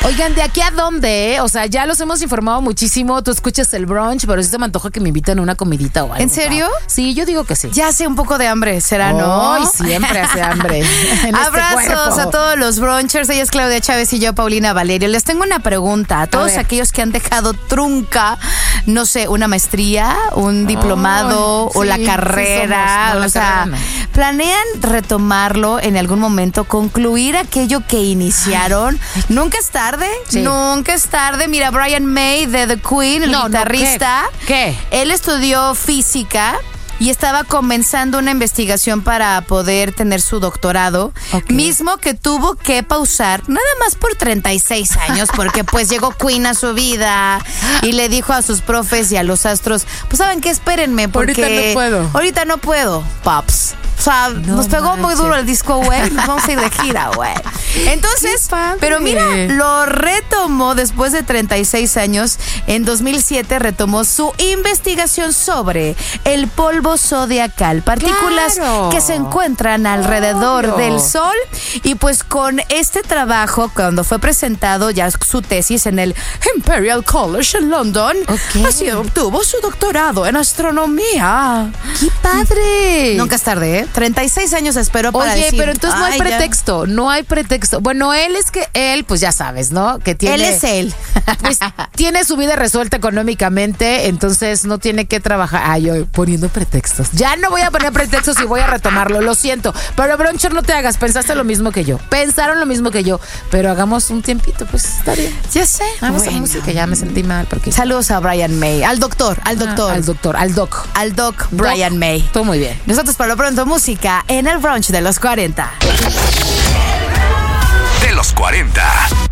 Oigan, ¿de aquí a dónde? O sea, ya los hemos informado muchísimo. Tú escuchas el brunch, pero sí se me antoja que me inviten a una comidita o algo. ¿En serio? ¿No? Sí, yo digo que sí. Ya hace un poco de hambre, ¿será, no? Ay, siempre hace hambre. Abrazos a todos los brunchers. Ella es Claudia Chávez y yo, Paulina Valerio. Les tengo una pregunta a todos aquellos que han dejado trunca, no sé, una maestría, un diplomado o la carrera. Sí, o sea, ¿planean retomarlo en algún momento? ¿Concluir aquello que iniciaron? ¿Nunca es tarde? Sí. Nunca es tarde. Mira, Brian May de The Queen, el guitarrista. ¿Qué? Él estudió física y estaba comenzando una investigación para poder tener su doctorado, mismo que tuvo que pausar nada más por 36 años, porque pues llegó Queen a su vida y le dijo a sus profes y a los astros, pues ¿saben qué? Espérenme, porque ahorita no puedo, pops. O sea, nos pegó muy duro el disco, güey. Nos vamos a ir de gira, güey. Entonces, pero mira, lo retomó después de 36 años. En 2007 retomó su investigación sobre el polvo zodiacal, partículas que se encuentran alrededor del Sol. Y pues con este trabajo, cuando fue presentado ya su tesis en el Imperial College en London, así obtuvo su doctorado en astronomía. ¡Qué padre! Nunca es tarde, ¿eh? 36 años esperó para decir... Oye, pero entonces no hay pretexto, no hay pretexto. Bueno, él, pues ya sabes, ¿no? Que tiene... Él es él. Pues tiene su vida resuelta económicamente, entonces no tiene que trabajar. Ay, yo poniendo pretextos. Ya no voy a poner pretextos y voy a retomarlo, lo siento. Pero Broncher, no te hagas, pensaste lo mismo que yo. Pensaron lo mismo que yo, pero hagamos un tiempito, pues está bien. Ya sé. Vamos a música, ya me sentí mal. Porque... Saludos a Brian May, al doctor. Al doc Brian May. Todo muy bien. Nosotros por lo pronto música en el brunch de los 40. De los 40.